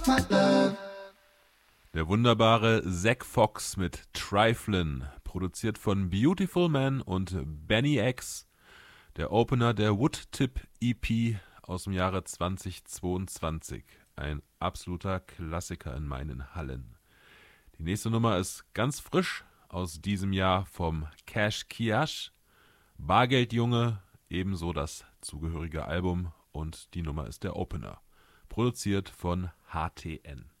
Der wunderbare Zack Fox mit Triflin, produziert von Beautiful Man und Benny X, der Opener der Woodtip EP aus dem Jahre 2022. Ein absoluter Klassiker in meinen Hallen. Die nächste Nummer ist ganz frisch aus diesem Jahr vom Cash Kiash, Bargeldjunge, ebenso das zugehörige Album, und die Nummer ist der Opener, produziert von HTN.